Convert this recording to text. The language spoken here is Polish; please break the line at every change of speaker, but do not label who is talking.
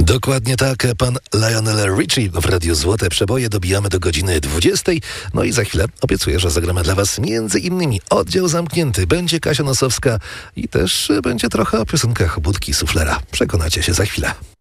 Dokładnie tak, pan Lionel Richie w Radiu Złote Przeboje. Dobijamy do godziny 20. No i za chwilę obiecuję, że zagramy dla was między innymi Oddział Zamknięty. Będzie Kasia Nosowska i też będzie trochę o piosenkach Budki Suflera. Przekonacie się za chwilę.